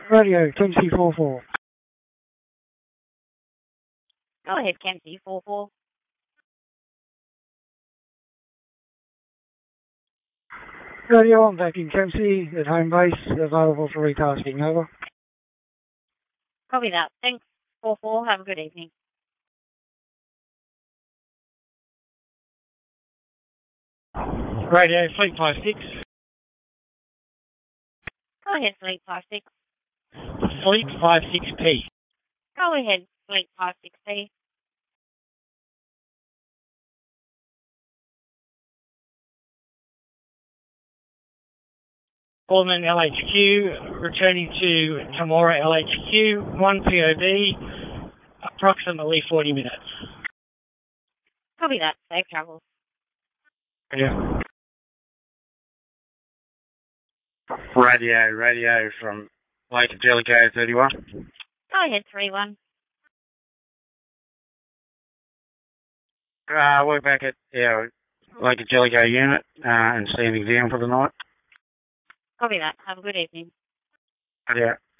Radio, KMC44. Go ahead, KMC44. Radio, I'm back in KMC at home base, available for retasking, over. Copy that. Thanks, 44. Have a good evening. Radio, Fleet 56. Go ahead, Fleet 56. Fleet 56P. Go ahead, Fleet 56P. Pullman LHQ, returning to Tamora LHQ, 1 POV, approximately 40 minutes. Copy that. Safe travels. Yeah. Radio from Lake Jellicoe 31. Go ahead, 31. We're back at our Lake Jellicoe unit and standing down for the night. Copy that. Have a good evening. Yeah.